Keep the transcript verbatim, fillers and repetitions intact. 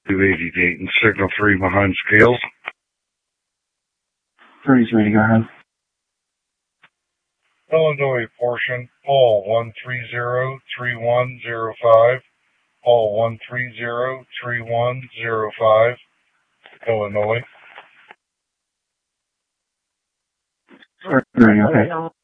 two eighty Dayton, signal three behind scales. thirty's ready, go ahead. Illinois portion, Paul one three zero three one zero five, Paul one three zero three one zero five, Illinois. thirty, okay.